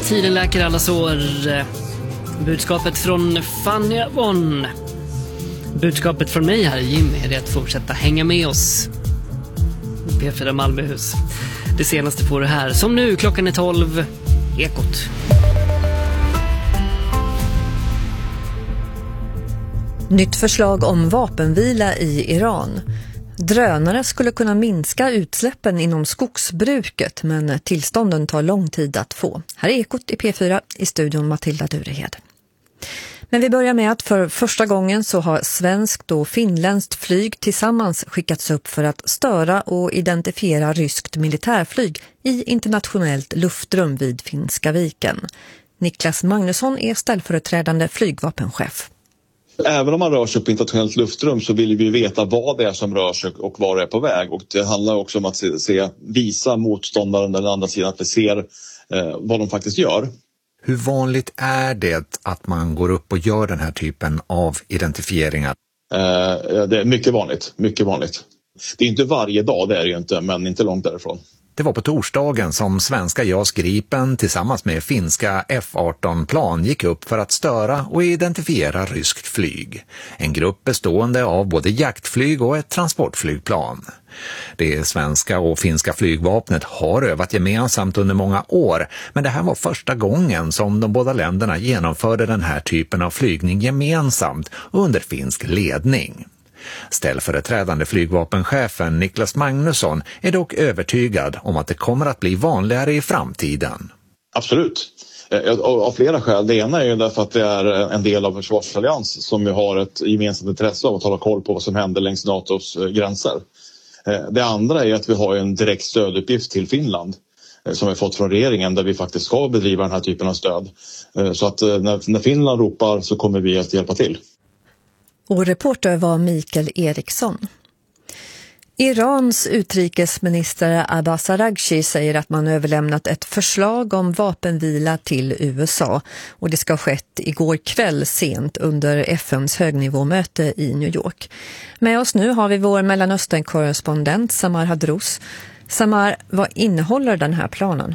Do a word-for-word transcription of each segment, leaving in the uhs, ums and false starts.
tiden läker alla sår. Budskapet från Fanny Von. Budskapet från mig här, Jimmy, är att fortsätta hänga med oss. P fyra Malmöhus. Det senaste får du här. Som nu, klockan är tolv. Ekot. Nytt förslag om vapenvila i Iran. Drönare skulle kunna minska utsläppen inom skogsbruket, men tillstånden tar lång tid att få. Här är Ekot i P fyra, i studion Matilda Durehed. Men vi börjar med att för första gången så har svenskt och finländskt flyg tillsammans skickats upp för att störa och identifiera ryskt militärflyg i internationellt luftrum vid Finska viken. Niklas Magnusson är ställföreträdande flygvapenchef. Även om man rör sig på internationellt luftrum så vill vi veta vad det är som rör sig och var det är på väg. Och det handlar också om att se, se, visa motståndaren eller andra sidan att vi ser eh, vad de faktiskt gör. Hur vanligt är det att man går upp och gör den här typen av identifieringar? Eh, det är mycket vanligt, mycket vanligt. Det är inte varje dag, det är det ju inte, men inte långt därifrån. Det var på torsdagen som svenska JAS Gripen tillsammans med finska F arton-plan gick upp för att störa och identifiera ryskt flyg. En grupp bestående av både jaktflyg och ett transportflygplan. Det svenska och finska flygvapnet har övat gemensamt under många år, men det här var första gången som de båda länderna genomförde den här typen av flygning gemensamt under finsk ledning. Ställföreträdande flygvapenchefen Niklas Magnusson är dock övertygad om att det kommer att bli vanligare i framtiden. Absolut. Av flera skäl. Det ena är ju därför att det är en del av en försvarsallians som ju har ett gemensamt intresse av att hålla koll på vad som händer längs NATOs gränser. Det andra är att vi har en direkt stöduppgift till Finland som vi fått från regeringen där vi faktiskt ska bedriva den här typen av stöd. Så att när Finland ropar så kommer vi att hjälpa till. Och reporter var Mikael Eriksson. Irans utrikesminister Abbas Araghchi säger att man överlämnat ett förslag om vapenvila till U S A. Och det ska ha skett igår kväll sent under F N:s högnivåmöte i New York. Med oss nu har vi vår Mellanöstern-korrespondent Samar Hadrous. Samar, vad innehåller den här planen?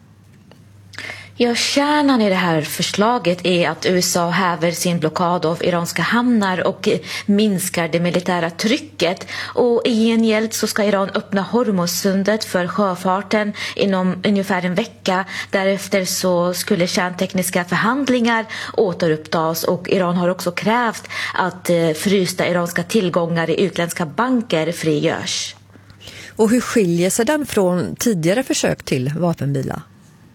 Ja, kärnan i det här förslaget är att U S A häver sin blockad av iranska hamnar och minskar det militära trycket. Och i gengäld så ska Iran öppna Hormuzsundet för sjöfarten inom ungefär en vecka. Därefter så skulle kärntekniska förhandlingar återupptas och Iran har också krävt att frysta iranska tillgångar i utländska banker frigörs. Och hur skiljer sig den från tidigare försök till vapenvila?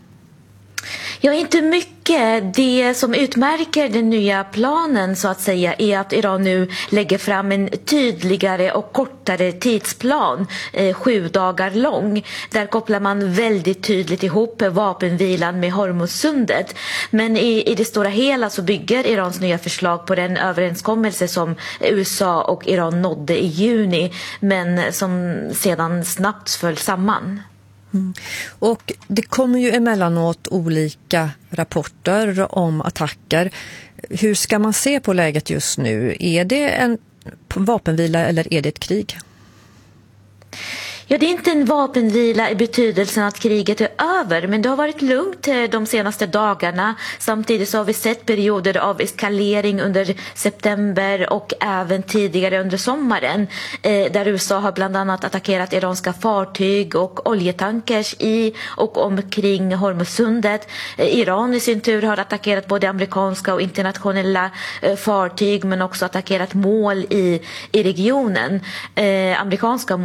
Ja, inte mycket. Det som utmärker den nya planen så att säga är att Iran nu lägger fram en tydligare och kortare tidsplan, eh, sju dagar lång. Där kopplar man väldigt tydligt ihop vapenvilan med Hormuzsundet. Men i, i det stora hela så bygger Irans nya förslag på den överenskommelse som U S A och Iran nådde i juni, men som sedan snabbt föll samman. Mm. Och det kommer ju emellanåt olika rapporter om attacker. Hur ska man se på läget just nu? Är det en vapenvila eller är det ett krig? Ja, det är inte en vapenvila i betydelsen att kriget är över, men det har varit lugnt de senaste dagarna. Samtidigt så har vi sett perioder av eskalering under september och även tidigare under sommaren, eh, där U S A har bland annat attackerat iranska fartyg och oljetankers i och omkring Hormuzsundet. Eh, Iran i sin tur har attackerat både amerikanska och internationella eh, fartyg, men också attackerat mål i, i regionen. Eh, amerikanska